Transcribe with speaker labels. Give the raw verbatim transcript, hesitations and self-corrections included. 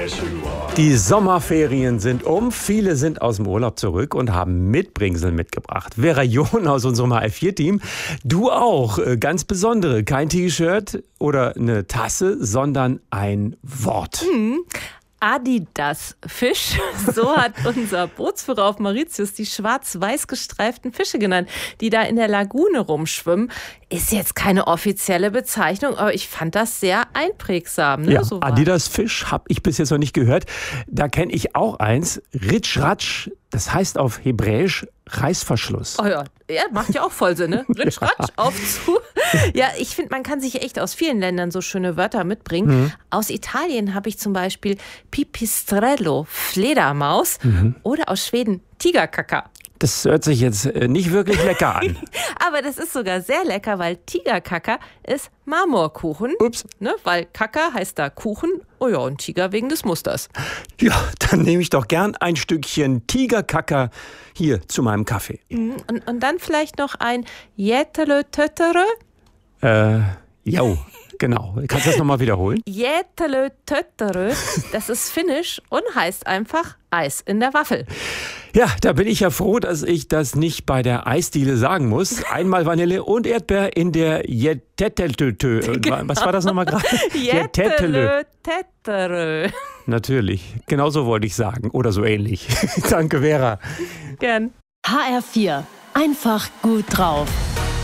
Speaker 1: Die Sommerferien sind um. Viele sind aus dem Urlaub zurück und haben Mitbringsel mitgebracht. Vera John aus unserem H F vier Team, du auch. Ganz besondere. Kein T-Shirt oder eine Tasse, sondern ein Wort.
Speaker 2: Hm. Adidas Fisch, so hat unser Bootsführer auf Mauritius die schwarz-weiß gestreiften Fische genannt, die da in der Lagune rumschwimmen. Ist jetzt keine offizielle Bezeichnung, aber ich fand das sehr einprägsam. Ne?
Speaker 1: Ja,
Speaker 2: so
Speaker 1: Adidas Fisch habe ich bis jetzt noch nicht gehört. Da kenne ich auch eins, Ritsch Ratsch, das heißt auf Hebräisch Reißverschluss.
Speaker 2: Oh ja, ja, macht ja auch voll Sinn, ne? Ritsch, ratsch, auf zu. Ja, ich finde, man kann sich echt aus vielen Ländern so schöne Wörter mitbringen. Mhm. Aus Italien habe ich zum Beispiel Pipistrello, Fledermaus, mhm. oder aus Schweden Tigerkaka.
Speaker 1: Das hört sich jetzt nicht wirklich lecker an.
Speaker 2: Aber das ist sogar sehr lecker, weil Tigerkaka ist Marmorkuchen.
Speaker 1: Ups.
Speaker 2: Ne, weil Kaka heißt da Kuchen. Oh ja, und Tiger wegen des Musters.
Speaker 1: Ja, dann nehme ich doch gern ein Stückchen Tigerkaka hier zu meinem Kaffee.
Speaker 2: Und, und dann vielleicht noch ein Jätele Töttere.
Speaker 1: Äh, jo. Genau. Kannst du das nochmal wiederholen?
Speaker 2: Jätele Töttere, das ist finnisch und heißt einfach Eis in der Waffel.
Speaker 1: Ja, da bin ich ja froh, dass ich das nicht bei der Eisdiele sagen muss. Einmal Vanille und Erdbeer in der Jäteteltö. Genau. Was war das nochmal gerade?
Speaker 2: Jätele Töttere.
Speaker 1: Natürlich. Genau so wollte ich sagen. Oder so ähnlich. Danke, Vera.
Speaker 2: Gern.
Speaker 3: H R vier. Einfach gut drauf.